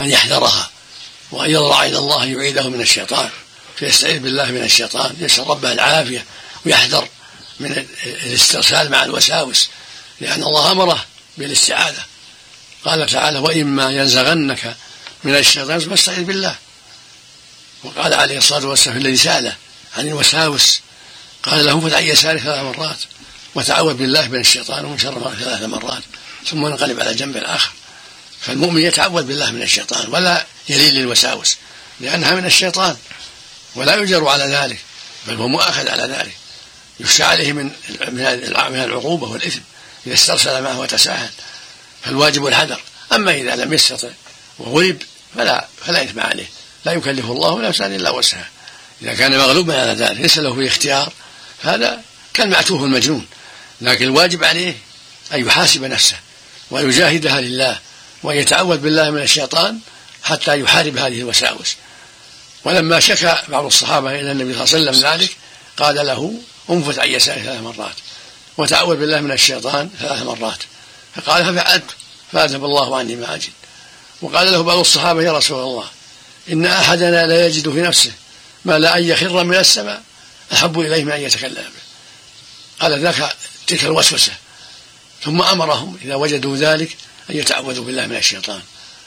أن يحذرها وأن يضرع إلى الله يعيده من الشيطان، فيستعيذ بالله من الشيطان، يسأل ربه العافية ويحذر من الاسترسال مع الوساوس، لأن الله أمره بالاستعاذة. قال تعالى: وإما ينزغنك من الشيطان فاستعذ بالله. وقال عليه الصلاة والسلام الذي سأله عن الوساوس قال له: فدع يسارك 3 مرات وتعوذ بالله من الشيطان ومن شر 3 مرات ثم انقلب على جنب الآخر. فالمؤمن يتعوذ بالله من الشيطان ولا يلين للوساوس لأنها من الشيطان، ولا يجر على ذلك بل هو مؤاخذ على ذلك، يخشى عليه من العقوبة والإثم إذا استرسل معه وتساهل، فالواجب الحذر. أما إذا لم يستطع وغلب فلا إثم عليه، لا يكلف الله نفسا إلا وسعها. إذا كان مغلوبا على ذلك ليس له فيه اختيار فهذا كالمعتوه المجنون، لكن الواجب عليه أن يحاسب نفسه ويجاهدها لله ويتعوذ بالله من الشيطان حتى يحارب هذه الوساوس. ولما شكى بعض الصحابة إلى النبي صلى الله عليه وسلم ذلك قال له: انفث عن يسارك 3 مرات وتعوذ بالله من الشيطان 3 مرات، فقال: ففعلت فأذهب الله عني ما أجد. وقال له بعض الصحابة: يا رسول الله، إن أحدنا لا يجد في نفسه ما لا أن يخر من السماء أحب إليه من أن يتكلم به. قال: ذاك تلك الوسوسة. ثم أمرهم إذا وجدوا ذلك أن يتعوذوا بالله من الشيطان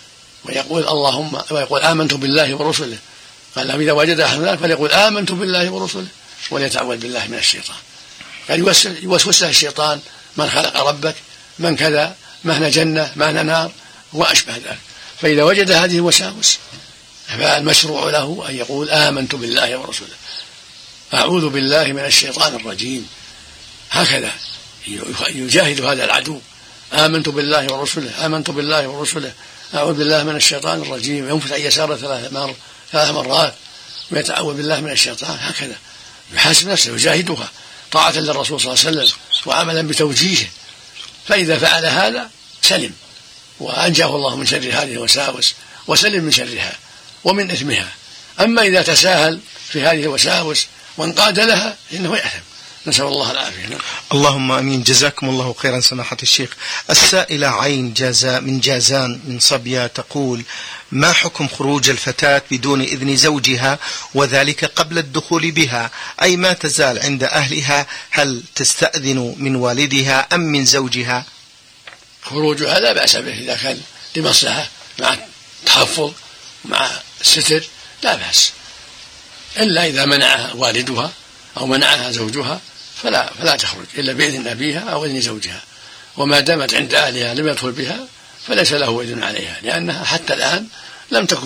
ويقول آمنت بالله ورسله. قال لهم: إذا وجد أحد ذلك فليقول آمنت بالله ورسله وليتعوذ بالله من الشيطان. قال يوسوس له الشيطان: من خلق ربك، من كذا، مهنا جنة، مهنا نار وأشبه ذلك. فإذا وجد هذه الوساوس فالمشروع له أن يقول آمنت بالله ورسله، أعوذ بالله من الشيطان الرجيم. هكذا يجاهد هذا العدو: آمنت بالله ورسله، آمنت بالله ورسله، أعوذ بالله من الشيطان الرجيم. ينفث عن يساره 3 مرات ويتعوذ بالله من الشيطان. هكذا يحاسب نفسه ويجاهدها طاعة للرسول صلى الله عليه وسلم وعملا بتوجيهه. فإذا فعل هذا سلم وأنجاه الله من شر هذه الوساوس وسلم من شرها ومن إثمها. أما إذا تساهل في هذه الوساوس وانقاد لها إنه يأثم، نسأل الله العافية. اللهم أمين. جزاكم الله خيرا سماحة الشيخ. السائلة عين من جازان من صبية تقول: ما حكم خروج الفتاة بدون إذن زوجها وذلك قبل الدخول بها، أي ما تزال عند أهلها، هل تستأذن من والدها أم من زوجها؟ خروجها لا بأس به إذا كان لمصلحة مع التحفظ مع الستر لا بأس، إلا إذا منعها والدها أو منعها زوجها فلا تخرج إلا بإذن أبيها أو إذن زوجها. وما دامت عند أهلها لم يدخل بها فليس له إذن عليها، لأنها حتى الآن لم تكن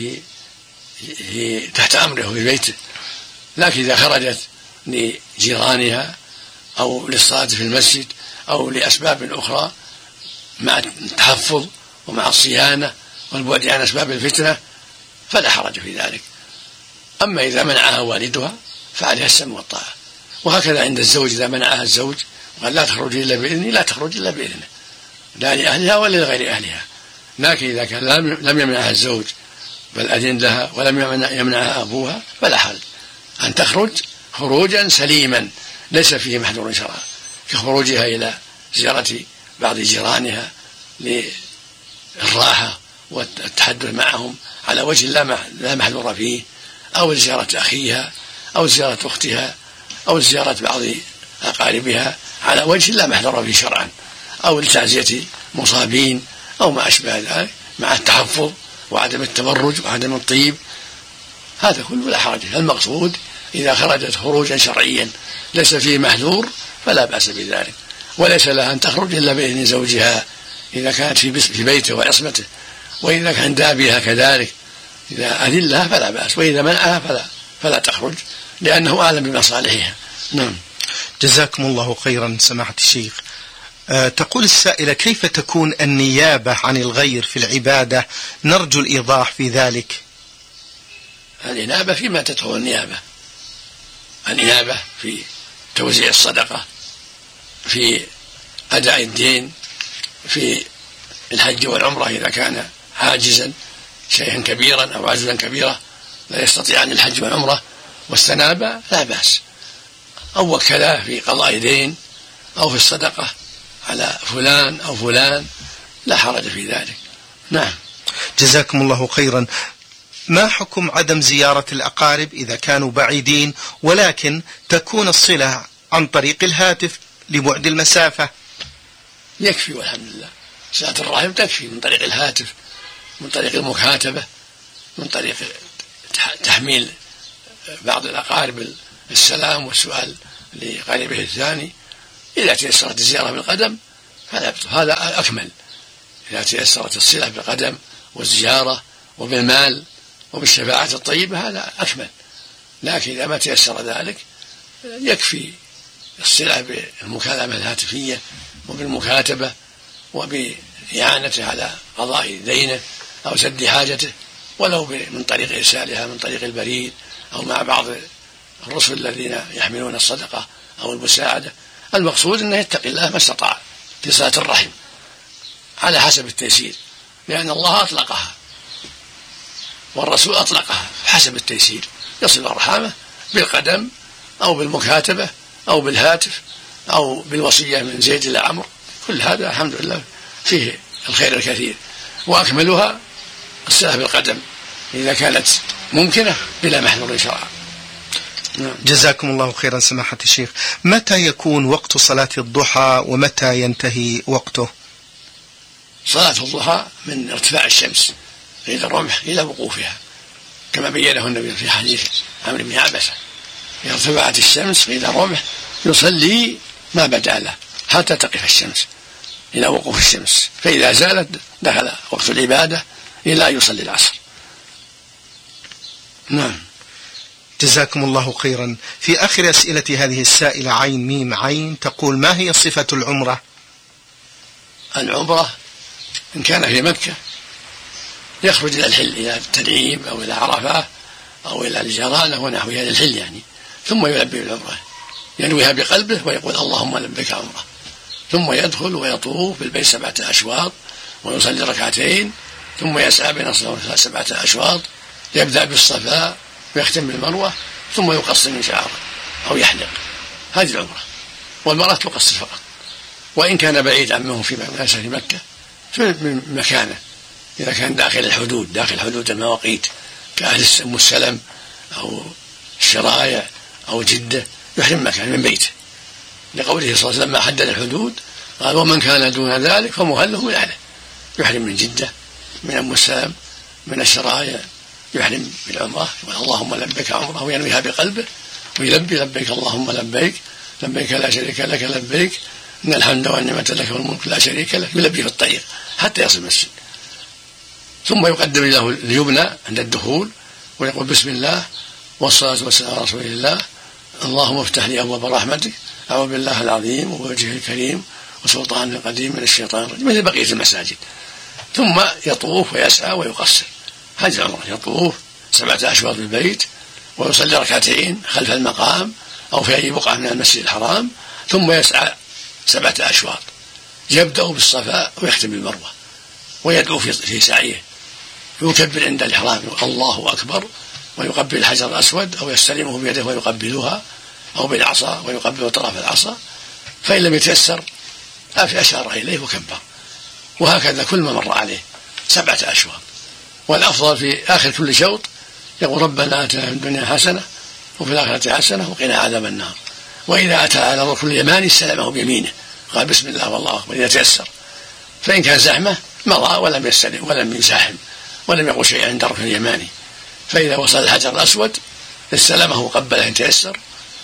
في تحت أمره في بيته. لكن إذا خرجت لجيرانها أو للصلاة في المسجد أو لأسباب أخرى مع التحفظ ومع الصيانة والبعد عن أسباب الفتنة فلا حرج في ذلك. أما إذا منعها والدها فعليها السمع والطاعة. وهكذا عند الزوج إذا منعها الزوج وقال لا تخرج إلا بإذنه لا تخرج إلا بإذنه، لا لأهلها ولا لغير أهلها. لكن إذا كان لم يمنعها الزوج بل أذن لها ولم يمنعها أبوها فلا حرج أن تخرج خروجا سليما ليس فيه محذور شرعا، كخروجها إلى زيارة بعض جيرانها للراحة والتحدث معهم على وجه لا محذور فيه، أو زيارة أخيها أو زيارة أختها أو زيارة بعض أقاربها على وجه لا محذور فيه شرعا، أو لتعزية مصابين أو ما أشبه ذلك مع التحفظ وعدم التبرج وعدم الطيب، هذا كله لا حرج. المقصود إذا خرجت خروجا شرعيا ليس فيه محذور فلا بأس بذلك، وليس لها أن تخرج إلا بإذن زوجها إذا كانت في بيته وعصمته، وإذا كان دابها كذلك إذا أذن لها فلا بأس، وإذا منعها فلا تخرج لأنه أعلم بمصالحها. نعم. جزاكم الله خيرا سماحة الشيخ. تقول السائلة: كيف تكون النيابة عن الغير في العبادة؟ نرجو الإيضاح في ذلك. الإنابة فيما تدخل النيابة في توزيع الصدقة، في أداء الدين، في الحج والعمرة إذا كان عاجزا شيئا كبيرا أو عجزا كبيرا لا يستطيع أن الحج والعمرة واستناب لا بأس، أو وكله في قضاء دين أو في الصدقة على فلان أو فلان لا حرج في ذلك. نعم. جزاكم الله خيرا. ما حكم عدم زيارة الأقارب إذا كانوا بعيدين ولكن تكون الصلة عن طريق الهاتف لبعد المسافة؟ يكفي والحمد لله، صلة الرحم تكفي من طريق الهاتف، من طريق المكاتبة، من طريق تحميل بعض الأقارب السلام والسؤال لقريبه الثاني. إذا تيسرت الزيارة بالقدم هذا أكمل، إذا تيسرت الصلة بالقدم والزيارة وبالمال وبالشفاعة الطيبة هذا أكمل. لكن إذا ما تيسر ذلك يكفي الصلة بالمكالمة الهاتفية وبالمكاتبة وبإعانته على قضاء دينه أو سد حاجته، ولو من طريق إرسالها من طريق البريد أو مع بعض الرسل الذين يحملون الصدقة أو المساعدة. المقصود أنه يتقي الله ما استطاع في صلة الرحم على حسب التيسير، لأن الله أطلقها والرسول أطلقها حسب التيسير، يصل أرحامه بالقدم أو بالمكاتبة أو بالهاتف أو بالوصية من زيد إلى عمرو. كل هذا الحمد لله فيه الخير الكثير، وأكملها الصلة بالقدم إذا كانت ممكنة بلا محذور شرعا. جزاكم الله خيرا سماحة الشيخ. متى يكون وقت صلاة الضحى ومتى ينتهي وقته؟ صلاة الضحى من ارتفاع الشمس قيد الرمح إلى وقوفها، كما بينه النبي في حديث عمرو بن عبسة: إذا ارتفعت الشمس قيد الرمح يصلي ما بدا له حتى تقف الشمس إلى وقوف الشمس، فإذا زالت دخل وقت العبادة إلى أن يصلي العصر. نعم. جزاكم الله خيرا. في آخر أسئلة هذه السائلة عين ميم عين تقول: ما هي صفة العمرة؟ العمرة إن كان في مكة يخرج إلى الحل، إلى التنعيم أو إلى عرفة أو إلى الجرانة ونحوها للحل يعني، ثم يلبي العمرة، ينويها بقلبه ويقول اللهم لبيك عمرة، ثم يدخل ويطوف بالبيت 7 أشواط ويصلي ركعتين، ثم يسعى بين الصفا والمروة 7 أشواط، يبدأ بالصفا ويختم بالمروة، ثم يقصر من شعره أو يحلق. هذه العمرة. والمرأة تقصر فقط، وإن كان بعيد عنه في مكة من مكانه، إذا كان داخل الحدود، داخل حدود المواقيت كأهل أم السلم أو الشرايع أو جدة، يحرم مكان من بيته، لقوله صلى الله عليه وسلم: ما حدد الحدود قال: ومن كان دون ذلك فمهله من أهله. يحرم من جدة، من أم السلم، من الشرايع، يحرم بالعمرة يقول اللهم لبيك عمرة وينويها بقلبه ويلبي لبيك اللهم لبيك لبيك لا شريك لك لبيك إن الحمد والنعمة لك والملك لا شريك لك، يلبي في الطريق حتى يصل المسجد، ثم يقدم له اليمنى عند الدخول ويقول: بسم الله والصلاة والسلام على رسول الله، اللهم افتح لي أبواب رحمتك، أعوذ بالله العظيم ووجهه الكريم وسلطانه القديم من الشيطان الرجيم، مثل بقية المساجد. ثم يطوف ويسعى ويقصر. هذه العمرة، يطوف 7 أشواط بالبيت ويصلي ركعتين خلف المقام أو في أي بقعة من المسجد الحرام، ثم يسعى 7 أشواط، يبدأ بالصفا ويختم بالمروة، ويدعو في سعيه، يكبر عند الإحرام الله أكبر، ويقبل الحجر الأسود أو يستلمه بيده ويقبلها أو بالعصا ويقبل طرف العصا، فإن لم يتيسر أشار إليه وكبر، وهكذا كل ما مر عليه 7 أشواط. والأفضل في آخر كل شوط يقول: ربنا آتنا في الدنيا حسنة وفي الآخرة حسنة وقنا عذاب النار. وإذا أتى على الركن اليماني استلمه بيمينه، قال: بسم الله والله أكبر إذا تيسر. فإن كان زحمة مضى ولم يستلم ولم يزاحم ولم يقل شيئا عند الركن اليماني، فإذا وصل الحجر الأسود استلمه وقبله إن تيسر،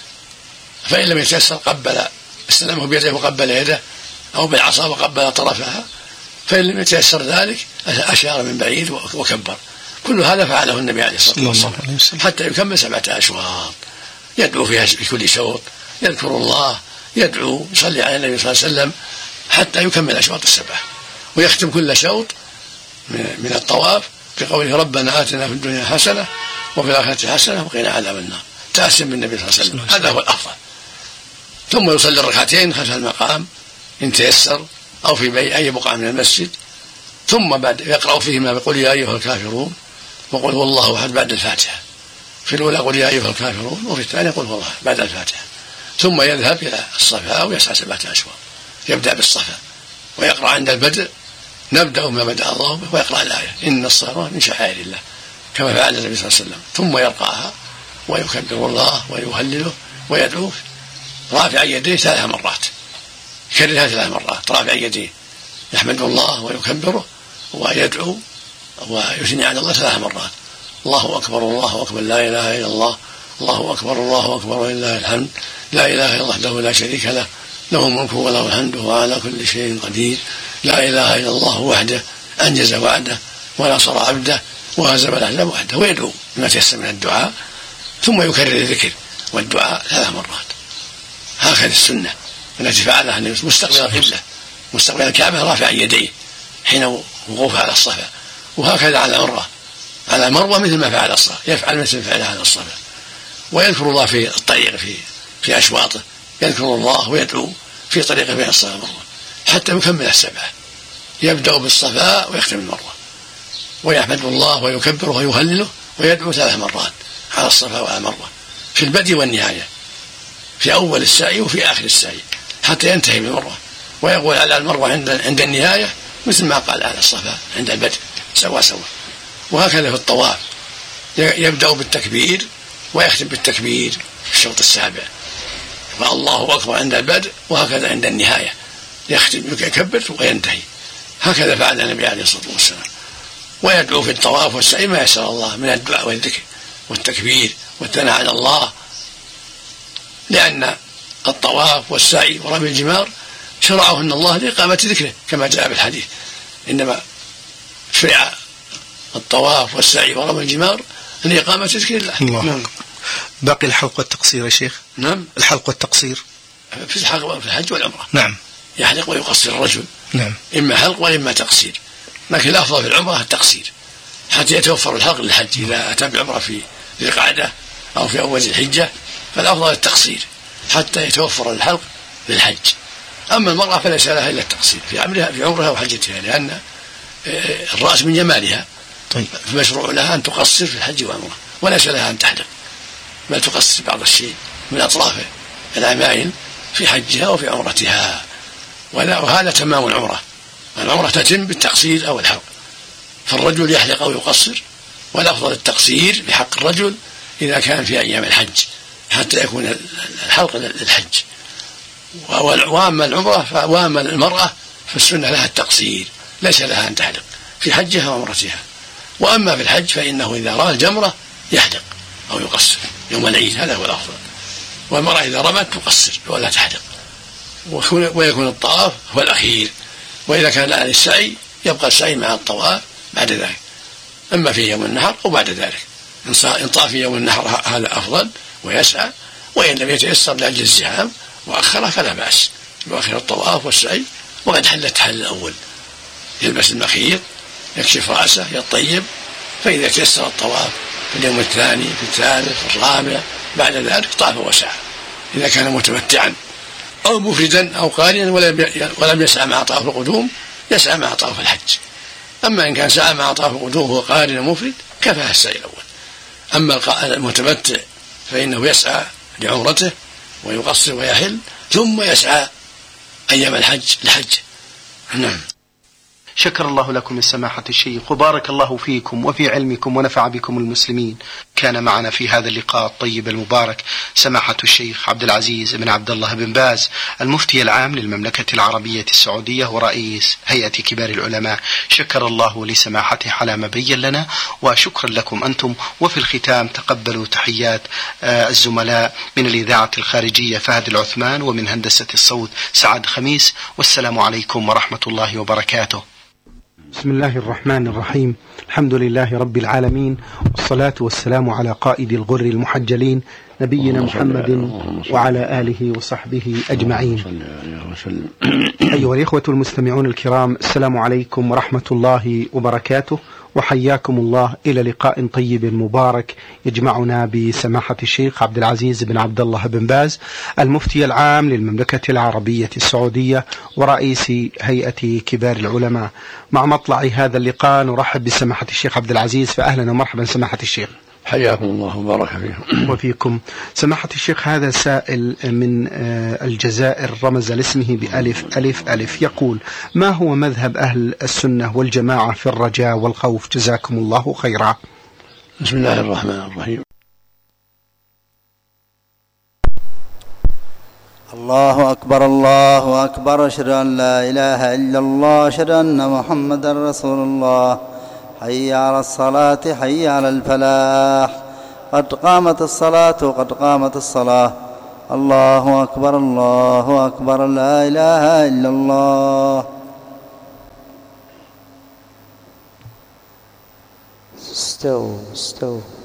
فإن لم يتيسر قبل استلمه بيده وقبل يده أو بالعصا وقبل طرفها، فإن لم يتيسر ذلك أشار من بعيد وكبر. كل هذا فعله النبي عليه الصلاة والسلام حتى يكمل 7 أشواط، يدعو فيها في كل شوط، يذكر الله، يدعو، يصلي على النبي صلى الله عليه وسلم حتى يكمل أشواط 7، ويختم كل شوط من الطواف بقوله: ربنا آتنا في الدنيا حسنة وفي الآخرة حسنة وقنا عذاب النار، تأسم بالنبي صلى الله عليه وسلم. هذا هو الأفضل. ثم يصلي الركعتين خلف المقام إن تيسر أو في أي بقعة من المسجد، ثم بعد يقرأ فيهما بقول يا أيها الكافرون وقل هو الله أحد بعد الفاتحة. في الأولى قل يا أيها الكافرون، وفي الثانية قل هو الله بعد الفاتحة. ثم يذهب إلى الصفا ويسعى 7 أشواط، يبدأ بالصفا ويقرأ عند البدء نبدأ ما بدأ الله به ويقرأ الآية إن الصلاة من شعائر الله كما فعل النبي صلى الله عليه وسلم، ثم يرقعها ويكبر الله ويهلله ويدعوه رافع يديه 3 مرات، يكررها 3 مرات رافع يديه، يحمد الله ويكبره ويدعو ويثني على الله 3 مرات، الله أكبر الله أكبر لا إله إلا الله، الله أكبر الله أكبر ولله الحمد، لا إله إلا الله وحده لا شريك له، له الملك وله الحمد وهو على كل شيء قدير، لا إله إلا الله وحده أنجز وعده ونصر عبده وهزم الأحزاب وحده، ويدعو بما تيسر من الدعاء، ثم يكرر الذكر والدعاء 3 مرات. هكذا السنة التي فعلها النبي مستقبل القبلة مستقبل الكعبة رافع يديه حين وقوفه على الصفا، وهكذا على مروة مثل ما فعل الصفا، يفعل مثل فعله على الصفا، ويذكر الله في الطريق في أشواطه، يذكر الله ويدعو في طريقه بين الصفا والمروة حتى يكمل 7، يبدأ بالصفا ويختم المروة، ويحمد الله ويكبره ويهلله ويدعو 3 مرات على الصفا وعلى المروة في البدء والنهاية، في أول السعي وفي آخر السعي حتى ينتهي بالمروة، ويقول على المروة عند النهاية مثل ما قال على الصفا عند البدء سوا. وهكذا في الطواف يبدأ بالتكبير ويختم بالتكبير في الشوط السابع، والله أكبر عند البدء وهكذا عند النهاية يختم يكبر وينتهي، هكذا فعل النبي عليه الصلاة والسلام. ويدعو في الطواف والسعي ما يسر الله من الدعاء والذكر والتكبير والثناء على الله، لأن الطواف والسعي ورمي الجمار شرعهن الله لإقامة ذكره كما جاء بالحديث، إنما شرع الطواف والسعي ورمي الجمار لإقامة ذكر الله. نعم. باقي الحلق والتقصير يا شيخ. نعم. الحلق والتقصير في الحج والعمرة. نعم. يحلق ويقصر الرجل. نعم. إما حلق وإما تقصير، لكن الأفضل في العمرة التقصير حتى يتوفر الحلق للحج. إذا أتى بالعمرة في ذي القعدة أو في أول الحجة فالأفضل التقصير حتى يتوفر الحلق للحج. أما المرأة فليس لها إلا التقصير في عمرها وحجتها، لأن الرأس من جمالها. طيب. فمشروع لها أن تقصر في الحج والعمرة، وليس لها أن تحلق، بل تقصر بعض الشيء من أطراف العمائم في حجها وفي عمرتها، وهذا تمام العمرة تتم بالتقصير أو الحلق، فالرجل يحلق أو يقصر، والأفضل التقصير بحق الرجل إذا كان في أيام الحج حتى يكون الحلق للحج. وأما العمرة وأما المرأة فالسنة لها التقصير، ليس لها أن تحلق في حجها وعمرتها. وأما في الحج فإنه إذا رأى الجمرة يحلق أو يقصر يوم العيد، هذا هو الأفضل. والمرأة إذا رمت تقصر ولا تحلق، ويكون الطواف هو الأخير. وإذا كان لها السعي يبقى السعي مع الطواف بعد ذلك، أما في يوم النحر أو بعد ذلك. إن طاف في يوم النحر هذا أفضل ويسعى، وإن لم يتيسر لأجل الزحام وأخره فلا بأس، يؤخر الطواف والسعي وقد حل التحلل الأول، يلبس المخيط يكشف رأسه يطيب، فإذا تيسر الطواف في اليوم الثاني في الثالث في الرابع بعد ذلك طاف وسعى. إذا كان متمتعا أو مفردا أو قارنا ولم يسعى مع طواف القدوم يسعى مع طواف الحج. أما إن كان سعى مع طواف القدوم وهو قارن مفرد كفاه السعي الأول. أما المتمتع فإنه يسعى لعمرته ويقصر ويحل ثم يسعى أيام الحج لحج. نعم. شكر الله لكم السماحة الشيخ، وبارك الله فيكم وفي علمكم ونفع بكم المسلمين. كان معنا في هذا اللقاء الطيب المبارك سماحة الشيخ عبد العزيز بن عبد الله بن باز، المفتي العام للمملكة العربية السعودية ورئيس هيئة كبار العلماء. شكر الله لسماحته على ما بين لنا، وشكرا لكم أنتم. وفي الختام تقبلوا تحيات الزملاء من الإذاعة الخارجية فهد العثمان، ومن هندسة الصوت سعد خميس، والسلام عليكم ورحمة الله وبركاته. بسم الله الرحمن الرحيم. الحمد لله رب العالمين، والصلاة والسلام على قائد الغر المحجلين نبينا محمد وعلى آله وصحبه أجمعين. أيها الإخوة المستمعون الكرام، السلام عليكم ورحمة الله وبركاته، وحياكم الله إلى لقاء طيب مبارك يجمعنا بسماحة الشيخ عبد العزيز بن عبد الله بن باز، المفتي العام للمملكة العربية السعودية ورئيس هيئة كبار العلماء. مع مطلع هذا اللقاء نرحب بسماحة الشيخ عبد العزيز، فأهلا ومرحبا سماحة الشيخ. حياكم الله وبارك فيكم. وفيكم. سماحة الشيخ، هذا سائل من الجزائر رمز لاسمه بألف ألف ألف، يقول: ما هو مذهب أهل السنة والجماعة في الرجاء والخوف؟ جزاكم الله خيرا. بسم الله الرحمن الرحيم. الله أكبر الله أكبر، أشهد أن لا إله إلا الله، أشهد أن محمدا رسول الله. حي على الصلاة حي على الفلاح، قد قامت الصلاة قد قامت الصلاة. الله أكبر الله أكبر، لا إله إلا الله. استووا استووا.